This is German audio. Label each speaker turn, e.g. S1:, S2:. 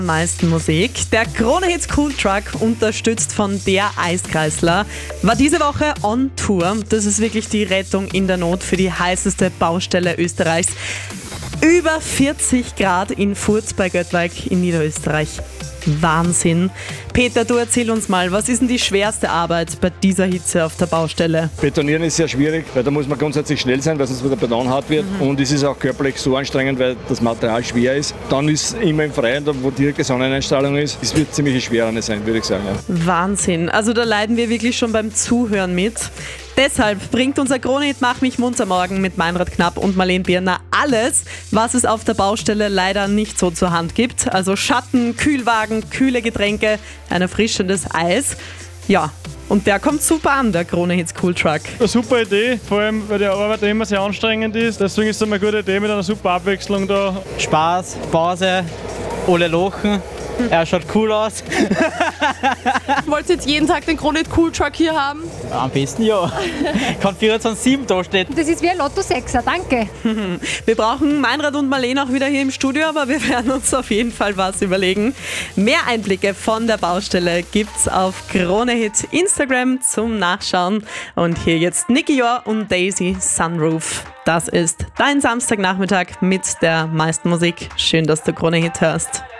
S1: Meisten Musik. Der Krone Hits Cool Truck, unterstützt von der Eiskreisler, war diese Woche on Tour. Das ist wirklich die Rettung in der Not für die heißeste Baustelle Österreichs. Über 40 Grad in Furz bei Göttweig in Niederösterreich. Wahnsinn. Peter, du erzähl uns mal, was ist denn die schwerste Arbeit bei dieser Hitze auf der Baustelle?
S2: Betonieren ist sehr schwierig, weil da muss man grundsätzlich schnell sein, weil sonst wieder Beton hart wird. Und es ist auch körperlich so anstrengend, weil das Material schwer ist. Dann ist immer im Freien, da wo direkte Sonneneinstrahlung ist, es wird ziemlich schwer sein, würde ich sagen. Ja.
S1: Wahnsinn. Also da leiden wir wirklich schon beim Zuhören mit. Deshalb bringt unser Krone-Hit Mach mich munter morgen mit Meinrad Knapp und Marlene Birner alles, was es auf der Baustelle leider nicht so zur Hand gibt. Also Schatten, Kühlwagen, kühle Getränke, ein erfrischendes Eis. Ja, und der kommt super an, der Krone Hits Cool Truck.
S3: Eine super Idee, vor allem weil die Arbeit immer sehr anstrengend ist. Deswegen ist es eine gute Idee mit einer super Abwechslung da.
S4: Spaß, Pause, alle lachen. Er schaut cool aus.
S5: Wollt ihr jetzt jeden Tag den Krone Hits Cool Truck hier haben?
S4: Am besten ja. Kann 24/7 da stehen.
S6: Das ist wie ein Lotto-Sechser, danke.
S1: Wir brauchen Meinrad und Marlene auch wieder hier im Studio, aber wir werden uns auf jeden Fall was überlegen. Mehr Einblicke von der Baustelle gibt's auf Krone Hit Instagram zum Nachschauen. Und hier jetzt Nicky Jor und Daisy Sunroof. Das ist dein Samstagnachmittag mit der meisten Musik. Schön, dass du Krone Hit hörst.